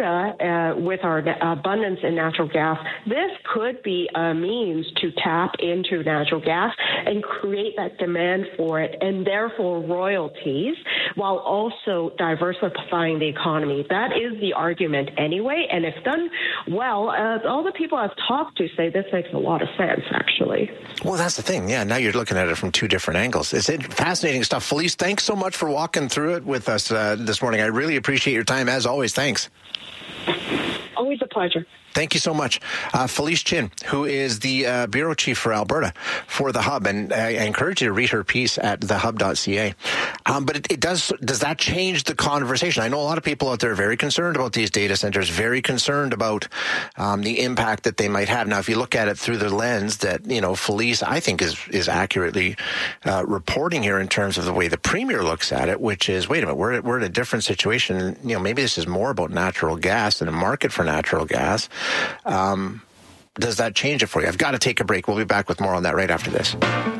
Alberta, with our abundance in natural gas, this could be a means to tap into natural gas and create that demand for it, and therefore royalties, while also diversifying the economy. That is the argument anyway, and if done well, all the people I've talked to say this makes a lot of sense, actually. Well, that's the thing. Yeah, now you're looking at it from two different angles. It's fascinating stuff. Felice, thanks so much for walking through it with us this morning. I really appreciate your time, as always. Thanks. Always a pleasure. Thank you so much. Felice Chin, who is the bureau chief for Alberta for The Hub, and I encourage you to read her piece at thehub.ca. But does that change the conversation? I know a lot of people out there are very concerned about these data centers, very concerned about the impact that they might have. Now, if you look at it through the lens that, Felice, I think is accurately reporting here in terms of the way the Premier looks at it, which is, wait a minute, we're in a different situation. Maybe this is more about natural gas and a market for natural gas. Does that change it for you? I've got to take a break. We'll be back with more on that right after this.